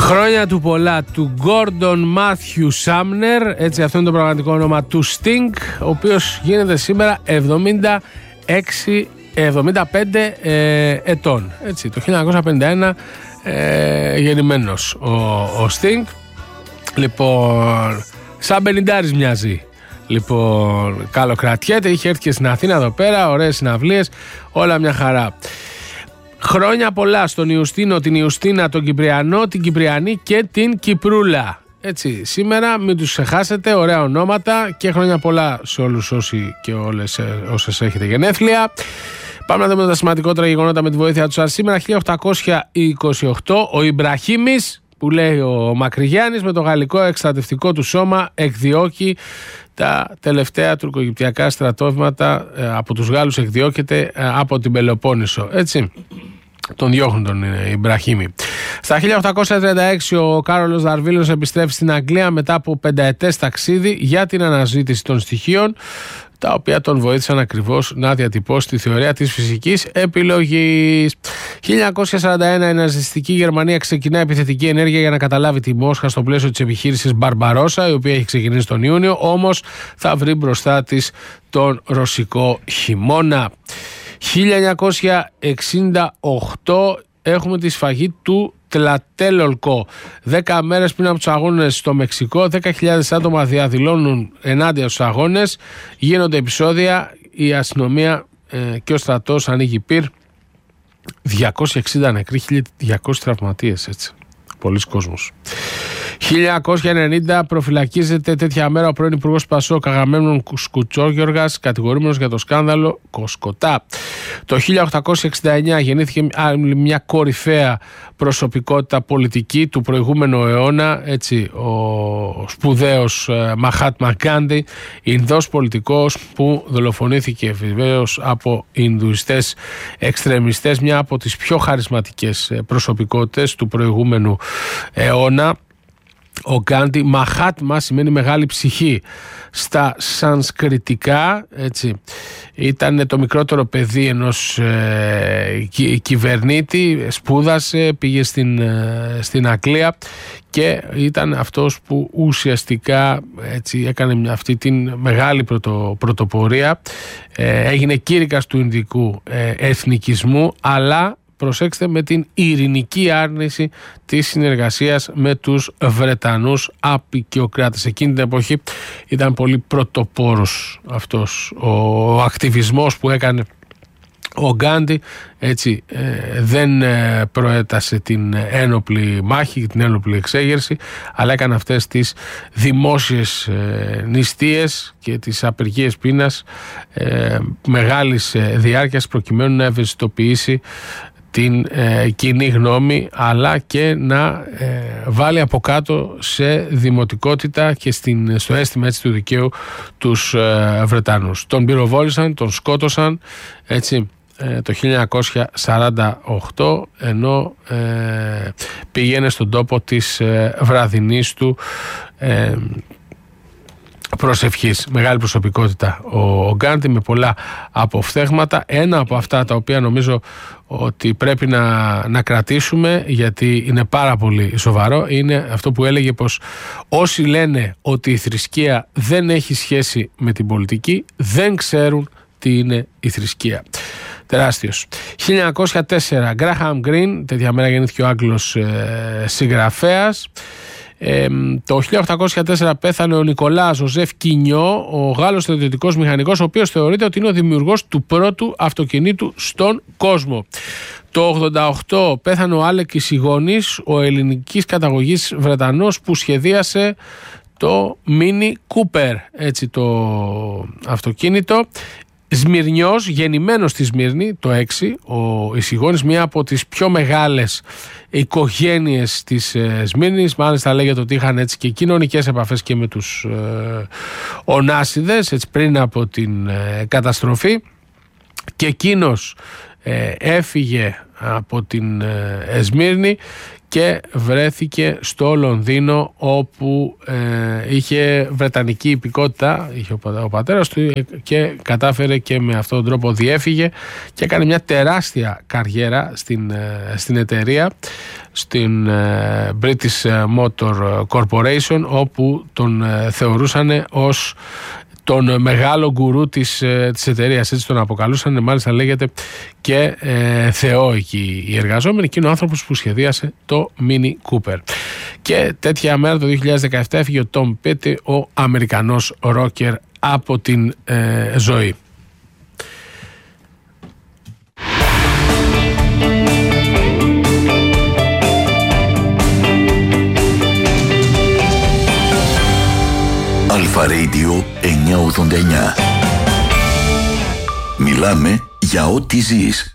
Χρόνια του πολλά του Gordon Matthew Sumner, έτσι αυτό είναι το πραγματικό όνομα του Sting, ο οποίος γίνεται σήμερα 75 ετών, έτσι, το 1951 γεννημένος ο Sting. Λοιπόν, σαν πενηντάρης μοιάζει. Λοιπόν, καλοκρατιέται, είχε έρθει και στην Αθήνα εδώ πέρα, ωραίες συναυλίες, όλα μια χαρά. Χρόνια πολλά στον Ιουστίνο, την Ιουστίνα, τον Κυπριανό, την Κυπριανή και την Κυπρούλα. Έτσι, σήμερα μην τους ξεχάσετε, ωραία ονόματα και χρόνια πολλά σε όλους όσοι και όλες όσες έχετε γενέθλια. Πάμε να δούμε τα σημαντικότερα γεγονότα με τη βοήθεια του. Σήμερα 1828 ο Ιμπραχήμης, που λέει ο Μακρυγιάννης, με το γαλλικό εκστρατευτικό του σώμα εκδιώκει τα τελευταία τουρκογυπτιακά στρατεύματα από τους Γάλλους, εκδιώκεται από την Πελοπόννησο, έτσι. Τον διώχνουν τον Ιμπραχήμη. Στα 1836 ο Κάρολος Δαρβίλος επιστρέφει στην Αγγλία μετά από πενταετές ταξίδι για την αναζήτηση των στοιχείων, τα οποία τον βοήθησαν ακριβώς να διατυπώσει τη θεωρία της φυσικής επιλογής. 1941 η ναζιστική Γερμανία ξεκινά επιθετική ενέργεια για να καταλάβει τη Μόσχα στο πλαίσιο της επιχείρησης Μπαρμπαρόσα, η οποία έχει ξεκινήσει τον Ιούνιο, όμως θα βρει μπροστά της τον ρωσικό χειμώνα. 1968 έχουμε τη σφαγή του Τλατέλολκο. 10 μέρες πριν από τους αγώνες στο Μεξικό, 10.000 άτομα διαδηλώνουν ενάντια στους αγώνες, γίνονται επεισόδια, η αστυνομία και ο στρατός ανοίγει πυρ, 260 νεκροί, 1.200 τραυματίες, έτσι. Πολλοί κόσμος. 1990 προφυλακίζεται τέτοια μέρα ο πρώην υπουργός Πασόκ Αγαμέμνων Κουτσόγιοργας, κατηγορούμενος για το σκάνδαλο Κοσκοτά. Το 1869 γεννήθηκε μια κορυφαία προσωπικότητα πολιτική του προηγούμενου αιώνα, έτσι, ο σπουδαίος Μαχάτμα Γκάντι, Ινδός πολιτικός που δολοφονήθηκε βεβαίως από Ινδουιστές εξτρεμιστές, μια από τις πιο χαρισματικές προσωπικότητες του προηγούμενου αιώνα. Ο Γκάντι, Μαχάτμα σημαίνει μεγάλη ψυχή στα σανσκριτικά, έτσι. Ήταν το μικρότερο παιδί ενός κυβερνήτη, σπούδασε, πήγε στην Αγγλία και ήταν αυτός που ουσιαστικά, έτσι, έκανε αυτή την μεγάλη πρωτοπορία. Έγινε κήρυκας του Ινδικού εθνικισμού, αλλά προσέξτε, με την ειρηνική άρνηση της συνεργασίας με τους Βρετανούς αποικιοκράτες. Εκείνη την εποχή ήταν πολύ πρωτοπόρος αυτός ο ακτιβισμός που έκανε ο Γκάντι, έτσι, δεν προέτασε την ένοπλη μάχη, την ένοπλη εξέγερση, αλλά έκανε αυτές τις δημόσιες νηστείες και τις απεργίες πείνας μεγάλης διάρκειας, προκειμένου να ευαισθητοποιήσει την κοινή γνώμη, αλλά και να βάλει από κάτω σε δημοτικότητα και στο αίσθημα, έτσι, του δικαίου τους Βρετανούς. Τον πυροβόλησαν, τον σκότωσαν, έτσι, το 1948, ενώ πήγαινε στον τόπο της βραδινής του προσευχής. Μεγάλη προσωπικότητα ο Γκάντι, με πολλά αποφθέγματα. Ένα από αυτά τα οποία νομίζω ότι πρέπει να κρατήσουμε, γιατί είναι πάρα πολύ σοβαρό, είναι αυτό που έλεγε, πως όσοι λένε ότι η θρησκεία δεν έχει σχέση με την πολιτική δεν ξέρουν τι είναι η θρησκεία. Τεράστιος. 1904 Γκράχαμ Γκριν, τέτοια μέρα γεννήθηκε ο Άγγλος συγγραφέας. Το 1804 πέθανε ο Νικολά Ζωζεφ Κινιό, ο Γάλλος στρατιωτικός μηχανικός, ο οποίος θεωρείται ότι είναι ο δημιουργός του πρώτου αυτοκινήτου στον κόσμο. Το 88 πέθανε ο Άλεκ Σιγώνης, ο ελληνικής καταγωγής Βρετανός που σχεδίασε το Mini Cooper, έτσι, το αυτοκίνητο. Σμυρνιός, γεννημένος στη Σμύρνη το 6, ο Σιγώνης, μία από τις πιο μεγάλες οικογένειες της Σμύρνης. Μάλιστα λέγεται ότι είχαν, έτσι, και κοινωνικές επαφές και με τους Ωνάσιδες, έτσι, πριν από την καταστροφή, και εκείνος έφυγε από την Σμύρνη και βρέθηκε στο Λονδίνο, όπου είχε βρετανική υπηκότητα, είχε ο πατέρας του, και κατάφερε και με αυτόν τον τρόπο διέφυγε και έκανε μια τεράστια καριέρα στην εταιρεία, στην British Motor Corporation, όπου τον θεωρούσαν ως τον μεγάλο γκουρού της εταιρείας, έτσι τον αποκαλούσαν, μάλιστα λέγεται και θεό εκεί οι εργαζόμενοι, και είναι ο άνθρωπος που σχεδίασε το Mini Cooper. Και τέτοια μέρα το 2017 έφυγε ο Tom Petty, ο Αμερικανός ρόκερ, από την ζωή. Αλφα Radio 989. Μιλάμε για ό,τι ζεις.